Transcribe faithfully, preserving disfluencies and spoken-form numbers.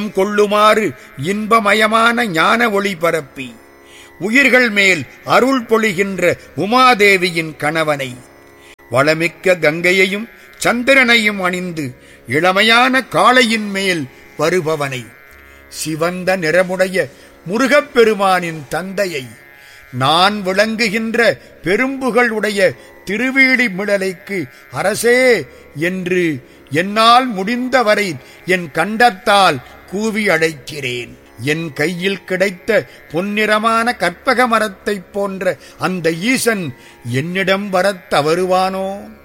கொள்ளுமாறு இன்பமயமான ஞான ஒளி பரப்பி உயிர்கள் மேல் அருள் பொழிகின்ற உமாதேவியின் கணவனை, வளமிக்க கங்கையையும் சந்திரனையும் அணிந்து இளமையான காளையின் மேல் வருபவனை, சிவந்த நிறமுடைய முருகப்பெருமானின் தந்தையை, நான் விளங்குகின்ற பெரும்புகள் உடைய திருவீழி மிடலைக்கு அரசே என்று என்னால் முடிந்தவரை என் கண்டத்தால் கூவி அழைக்கிறேன். என் கையில் கிடைத்த பொன்னிறமான கற்பக மரத்தைப் போன்ற அந்த ஈசன் என்னிடம் வரத் தவறுவானோ?